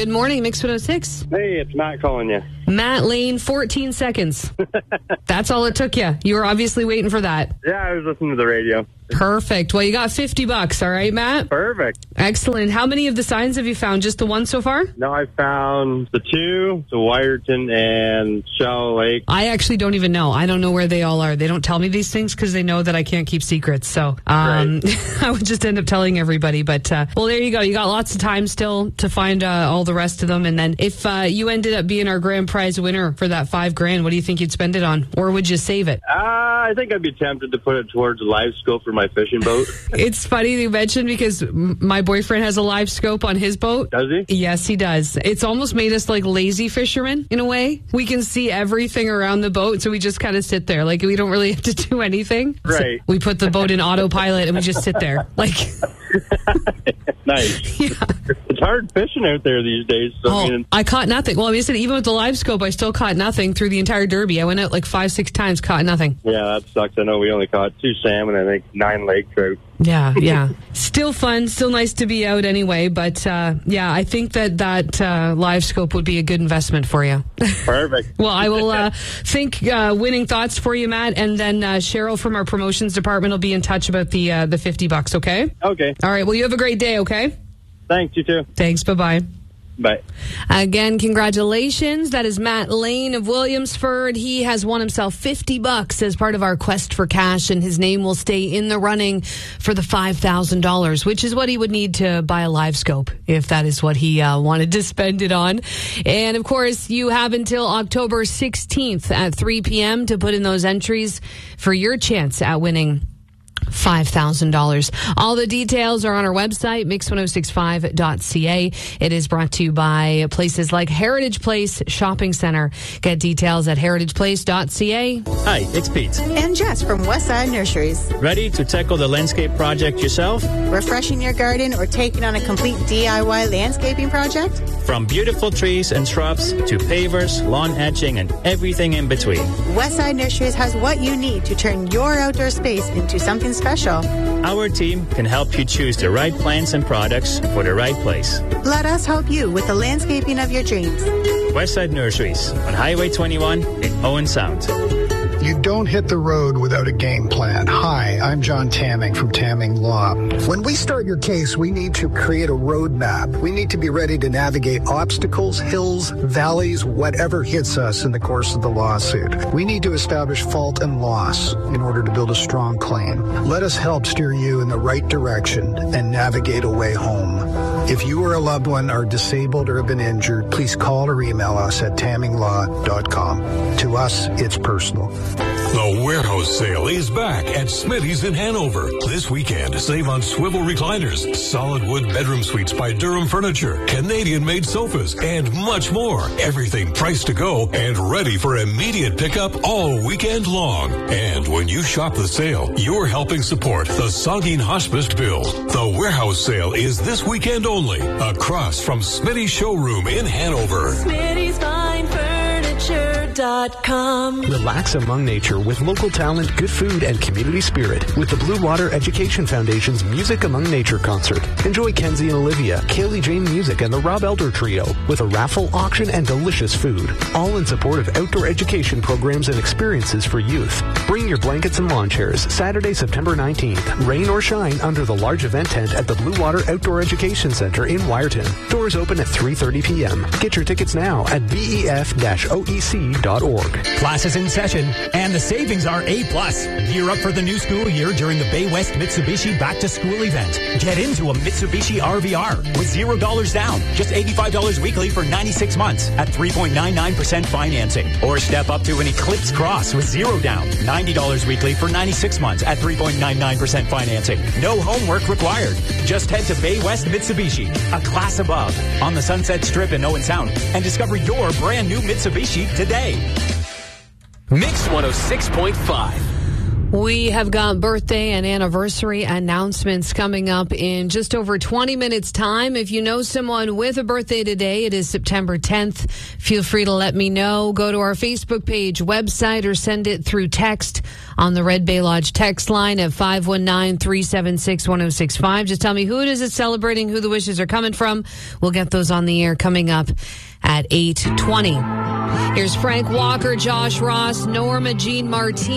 Good morning, Mix 106. Hey, it's Matt calling you. Matt Lane, 14 seconds. That's all it took you. You were obviously waiting for that. Yeah, I was listening to the radio. Perfect. Well, you got $50, all right, Matt? Perfect. Excellent. How many of the signs have you found? Just the one so far? No, I found the two, the Wyerton and Shallow Lake. I actually don't even know. I don't know where they all are. They don't tell me these things because they know that I can't keep secrets. So Right. I would just end up telling everybody. But, well, there you go. You got lots of time still to find all the rest of them. And then if you ended up being our grand prize winner for that $5,000, what do you think you'd spend it on? Or would you save it? I think I'd be tempted to put it towards a live scope for my fishing boat. It's funny you mentioned because my boyfriend has a live scope on his boat. Does he? Yes, he does. It's almost made us like lazy fishermen in a way. We can see everything around the boat, so we just kind of sit there. Like, we don't really have to do anything. Right. So we put the boat in autopilot and we just sit there. Like, Nice. yeah. It's hard fishing out there these days. So, Oh, I caught nothing. Well, I mean, even with the live scope, I still caught nothing through the entire Derby. I went out like 5-6 times, caught nothing. yeah, that sucks. I know we only caught 2 salmon and I think 9 lake trout. Yeah. Still fun, still nice to be out anyway. But yeah, I think that live scope would be a good investment for you. Perfect. Well, I will think winning thoughts for you, Matt, and then Cheryl from our promotions department will be in touch about the $50. Okay. Okay. All right. Well, you have a great day. Okay. Thanks, you too. Thanks. Bye-bye. Bye. Again, congratulations. That is Matt Lane of Williamsford. He has won himself $50 as part of our quest for cash, and his name will stay in the running for the $5,000, which is what he would need to buy a live scope if that is what he wanted to spend it on. And of course, you have until October 16th at 3 p.m. to put in those entries for your chance at winning $5,000. All the details are on our website, mix1065.ca. It is brought to you by places like Heritage Place Shopping Center. Get details at heritageplace.ca. Hi, it's Pete. And Jess from Westside Nurseries. Ready to tackle the landscape project yourself? Refreshing your garden or taking on a complete DIY landscaping project? From beautiful trees and shrubs to pavers, lawn edging, and everything in between. Westside Nurseries has what you need to turn your outdoor space into something special. Our team can help you choose the right plants and products for the right place. Let us help you with the landscaping of your dreams. Westside Nurseries on Highway 21 in Owen Sound. You don't hit the road without a game plan. Hi, I'm John Tamming from Tamming Law. When we start your case, we need to create a roadmap. We need to be ready to navigate obstacles, hills, valleys, whatever hits us in the course of the lawsuit. We need to establish fault and loss in order to build a strong claim. Let us help steer you in the right direction and navigate a way home. If you or a loved one are disabled or have been injured, please call or email us at tamminglaw.com. To us, it's personal. The warehouse sale is back at Smitty's in Hanover. This weekend, save on swivel recliners, solid wood bedroom suites by Durham Furniture, Canadian-made sofas, and much more. Everything priced to go and ready for immediate pickup all weekend long. And when you shop the sale, you're helping support the Saugeen Hospice Build. The warehouse sale is this weekend only, across from Smitty's showroom in Hanover. Smitty's Fine Furniture.com. Relax among nature with local talent, good food, and community spirit with the Blue Water Education Foundation's Music Among Nature concert. Enjoy Kenzie and Olivia, Kaylee Jane Music, and the Rob Elder Trio with a raffle, auction, and delicious food. All in support of outdoor education programs and experiences for youth. Bring your blankets and lawn chairs Saturday, September 19th. Rain or shine under the large event tent at the Blue Water Outdoor Education Center in Wyerton. Doors open at 3:30 p.m. Get your tickets now at bef-oec.org. Classes in session, and the savings are A+. Gear up for the new school year during the Bay West Mitsubishi Back to School event. Get into a Mitsubishi RVR with $0 down, just $85 weekly for 96 months at 3.99% financing. Or step up to an Eclipse Cross with $0 down, $90 weekly for 96 months at 3.99% financing. No homework required. Just head to Bay West Mitsubishi, a class above, on the Sunset Strip in Owen Sound, and discover your brand new Mitsubishi today. Mix 106.5. We have got birthday and anniversary announcements coming up in just over 20 minutes time. If you know someone with a birthday today, it is September 10th. Feel free to let me know. Go to our Facebook page, website, or send it through text on the Red Bay Lodge text line at 519-376-1065. Just tell me who it is that's celebrating, who the wishes are coming from. We'll get those on the air coming up at 8:20. Here's Frank Walker, Josh Ross, Norma Jean Martin.